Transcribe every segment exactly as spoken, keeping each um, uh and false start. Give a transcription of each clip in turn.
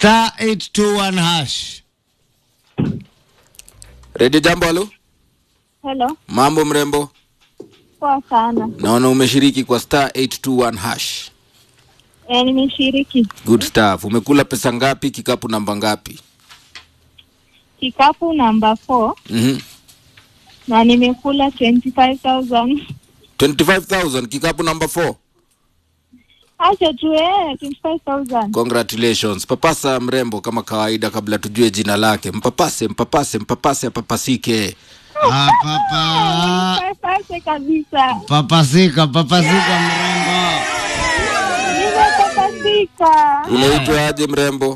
Star eight two one hash. Radio Jambo, halo. Hello. Mambo mrembo? Poa sana. Naona umeshiriki kwa star eight two one hash. Eh, nimeshiriki. Good stuff. Umekula pesa ngapi, kikapu namba ngapi? Kikapu namba four. Mhm. Na nimekula twenty-five thousand. twenty-five thousand kikapu namba four. Acha tu eh twenty-five thousand. Congratulations. Papasa mrembo kama kawaida kabla tujue jina lake. Mpapase, mpapase, mpapase apapasike. Ah, papa. Papase kabisa. Papasika, papasika mrembo. Nimepapasika. Unaitwa aje mrembo?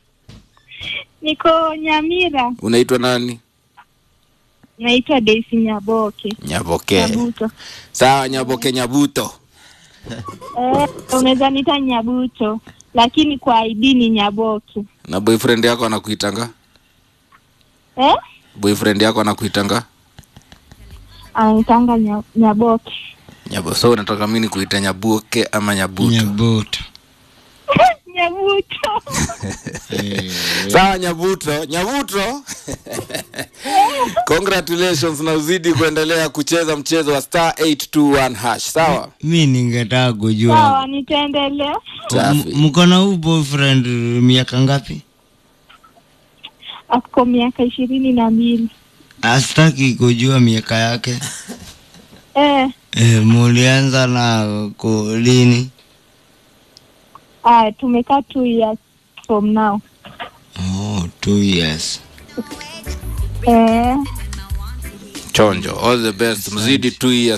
Niko Nyamira. Unaitwa nani? Naitwa Daisy Nyaboke. Nyaboke. Nyabuto. Sawa, Nyaboke Nyabuto. Eh, unaweza nita Nyabuto, lakini kwa I D ni Nyaboke. Na boyfriend yako anakuitanga? Eh? Boyfriend yako anakuitanga? Anitanga nya, Nyaboke. Nyabo. So unataka mimi kuita Nyabuke ama Nyabuto? Nyabuto. Nyabuto. Sawa Nyabuto, Nyabuto. Congratulations na uzidi kuendelea kucheza mchezo wa star eight two one hash. Sawa? Mimi ningetaka kujua. Sawa, nitaendelea. Safi. Mko na huyu boyfriend miaka ngapi? Ako miaka ishirini na mbili. Astaki kujua miaka yake. Eh, Eh, mulianza na kulini? ah, tumekaa two years from now. Oh, two years. Eh, Chonjo. All the best. Mzidi two years